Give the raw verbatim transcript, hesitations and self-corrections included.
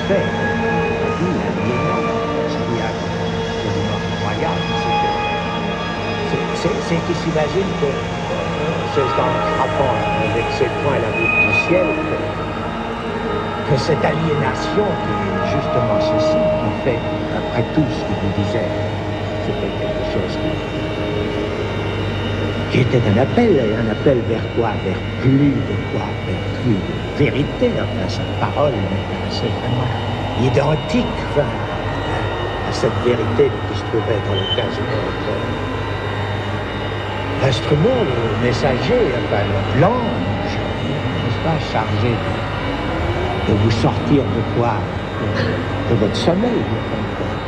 fait, la vie, l'aliénage, ce qu'il y a absolument incroyable, c'est que c'est, c'est qu'il s'imagine que euh, c'est en frappant avec ses poings la voûte du ciel que, que cette aliénation qui est justement ceci, qui fait, après tout ce que vous disiez, c'était quelque chose qui, qui était un appel, un appel vers quoi? Vers plus de quoi? Vers plus de vérité, enfin, sa parole c'est vraiment identique, enfin, à cette vérité qui se trouvait dans le cas de l'instrument, le messager, enfin, l'ange, n'est-ce pas, chargé de, de vous sortir de quoi? De, de votre sommeil, enfin,